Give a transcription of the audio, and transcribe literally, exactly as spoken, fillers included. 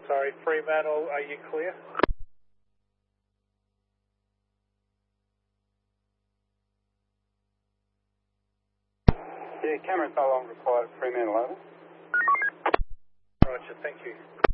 Sorry, Fremantle, are you clear? Yeah, camera's no longer required at Fremantle, over. Roger, thank you.